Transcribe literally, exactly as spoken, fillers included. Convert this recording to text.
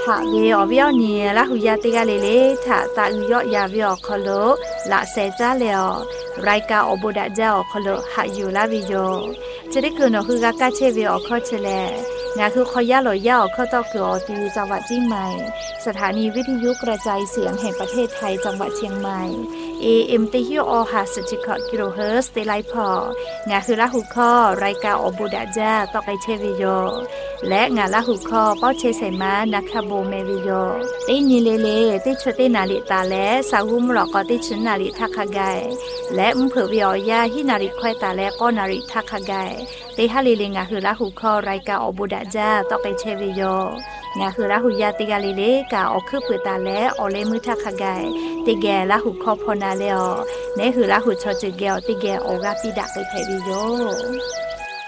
ha ve o vi o ni la hu ya te ga le le tha ta u yo ya vi o kholo la se ja le o rai ka o bo da ja o kholo ha yu la vi yo che de ku no hu ga ka che vi o kho che leงาคือขอยาหลอยาออกเข้าตอกอตีจังหวัดเชียงใหม่สถานีวิทยุกระจายเสียงแห่งประเทศไทยจังหวัดเชียงใหม่ เอ เอ็ม ตีฮิโออห้าสิบกิโลเฮิรตซ์เตไลพองาคือละหุข้อรายการอบูดาจาตอกไอเชวิโยและงาละหุข้อเป้าเชไซมานาคาโบเมวิโยตีนีเลเลตีชตีนาลิตาและสาวุมหลอกก็ตีชินนาลิทักขกายและมเผวิอยาฮินาริควายตาและก็นาริทักขกายตีฮาลิเลงาคือละหุข้อรายการอบูดาจาตอกไอเชวิโยงาคือละหุยาติกาลิเลกาออกคือเปิดตาและออเลมือทักขกายติแกละหุข้อพอนาเลอเนคือละหุชอจิเกลติแกโอกาปิดะไปเพวิโย